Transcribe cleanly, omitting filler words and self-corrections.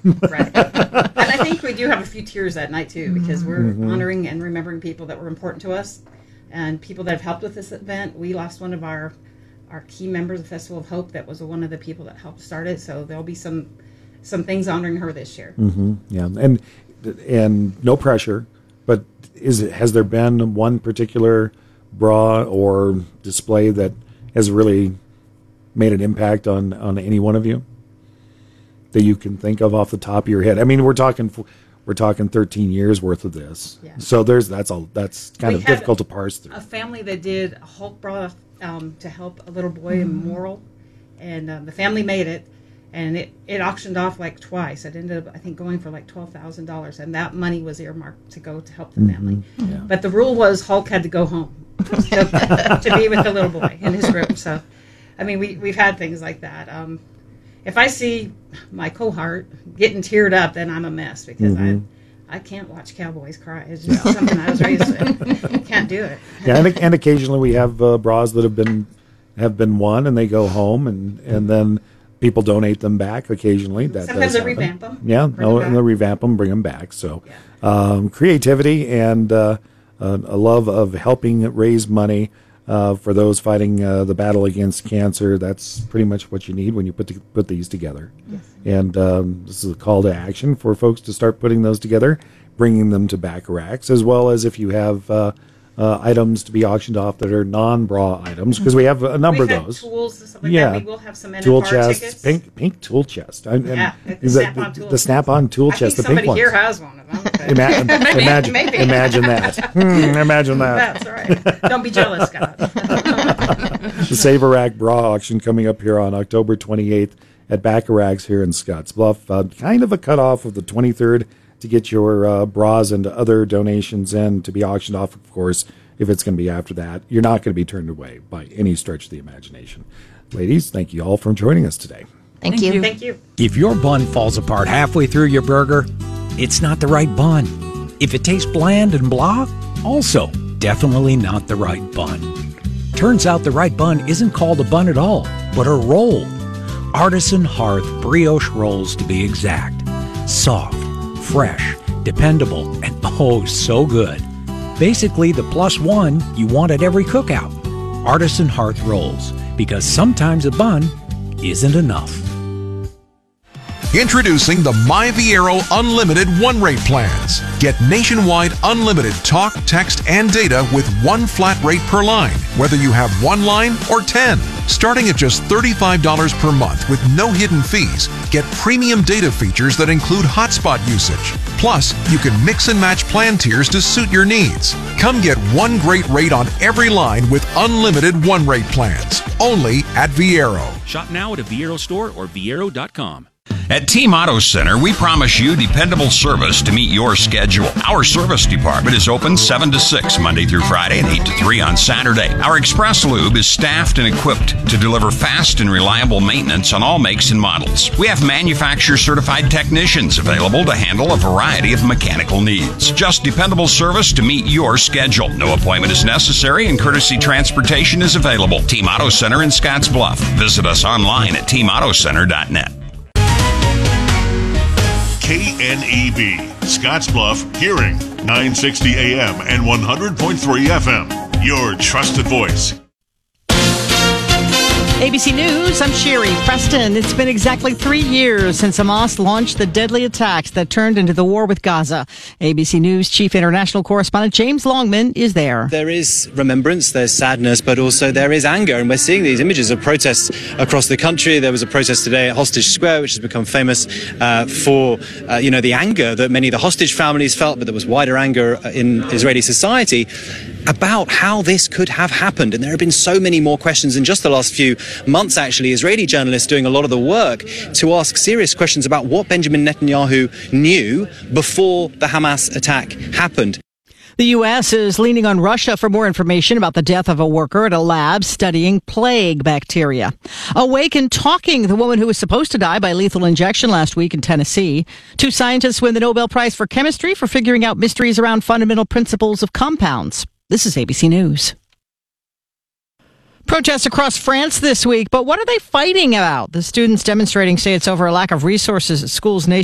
Right. And I think we do have a few tears that night, too, because we're honoring and remembering people that were important to us and people that have helped with this event. We lost one of our key members of Festival of Hope that was one of the people that helped start it, so there'll be some things honoring her this year. Yeah, and no pressure, but has there been one particular bra or display that has really made an impact on any one of you that you can think of off the top of your head? I mean, we're talking 13 years worth of this, so that's kind of difficult to parse through. A family that did a Hulk bra to help a little boy in Morrill, and the family made it, and it auctioned off like twice. It ended up, I think, going for like $12,000, and that money was earmarked to go to help the family. Yeah. But the rule was Hulk had to go home to be with the little boy in his room. So, I mean, we've had things like that. If I see my cohort getting teared up, then I'm a mess, because I can't watch cowboys cry. It's just something I was raised with. Can't do it. Yeah, and occasionally we have bras that have been won, and they go home, and then people donate them back occasionally. Sometimes they revamp them. Yeah, and they'll revamp them, bring them back. So creativity and a love of helping raise money for those fighting the battle against cancer. That's pretty much what you need when you put these together. Yes. And this is a call to action for folks to start putting those together, bringing them to Bacharach's, as well as if you have items to be auctioned off that are non-bra items, because we have a number of those. Tools and stuff like that. We will have some tool chests, pink tool chest. The Snap-on tool chest, the pink ones. Somebody here has one of them. Imagine that. Imagine that. That's right. Don't be jealous, Scott. The Save-A-Rack bra auction coming up here on October 28th at Bacharach's here in Scottsbluff. Kind of a cutoff of the 23rd to get your bras and other donations in to be auctioned off, of course. If it's going to be after that, you're not going to be turned away by any stretch of the imagination. Ladies, thank you all for joining us today. Thank you. Thank you. If your bun falls apart halfway through your burger, it's not the right bun. If it tastes bland and blah, also definitely not the right bun. Turns out the right bun isn't called a bun at all, but a roll. Artisan Hearth brioche rolls, to be exact. Soft, fresh, dependable, and oh, so good. Basically the +1 you want at every cookout. Artisan Hearth rolls, because sometimes a bun isn't enough. Introducing the MyViero Unlimited one-rate plans. Get nationwide unlimited talk, text, and data with one flat rate per line, whether you have one line or 10. Starting at just $35 per month with no hidden fees, get premium data features that include hotspot usage. Plus, you can mix and match plan tiers to suit your needs. Come get one great rate on every line with unlimited one-rate plans. Only at Viero. Shop now at a Viero store or Viero.com. At Team Auto Center, we promise you dependable service to meet your schedule. Our service department is open 7 to 6 Monday through Friday and 8 to 3 on Saturday. Our Express Lube is staffed and equipped to deliver fast and reliable maintenance on all makes and models. We have manufacturer-certified technicians available to handle a variety of mechanical needs. Just dependable service to meet your schedule. No appointment is necessary, and courtesy transportation is available. Team Auto Center in Scottsbluff. Visit us online at teamautocenter.net. KNEB, Scottsbluff, Hearing, 960 AM and 100.3 FM. Your trusted voice. ABC News, I'm Sherry Preston. It's been exactly 3 years since Hamas launched the deadly attacks that turned into the war with Gaza. ABC News Chief International Correspondent James Longman is there. There is remembrance, there's sadness, but also there is anger. And we're seeing these images of protests across the country. There was a protest today at Hostage Square, which has become famous for the anger that many of the hostage families felt, but there was wider anger in Israeli society about how this could have happened. And there have been so many more questions in just the last few months, actually. Israeli journalists doing a lot of the work to ask serious questions about what Benjamin Netanyahu knew before the Hamas attack happened. The U.S. is leaning on Russia for more information about the death of a worker at a lab studying plague bacteria. Awake and talking, the woman who was supposed to die by lethal injection last week in Tennessee. 2 scientists win the Nobel Prize for Chemistry for figuring out mysteries around fundamental principles of compounds. This is ABC News. Protests across France this week, but what are they fighting about? The students demonstrating say it's over a lack of resources at schools nationwide.